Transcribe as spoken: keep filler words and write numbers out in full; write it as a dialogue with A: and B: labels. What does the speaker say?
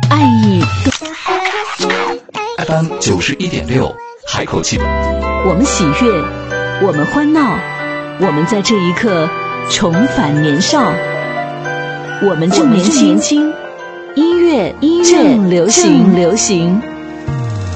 A: 爱意
B: F M 九十一点六，海口气。
A: 我们喜悦，我们欢闹，我们在这一刻重返年少。我们正年轻，音乐音乐正流行流行。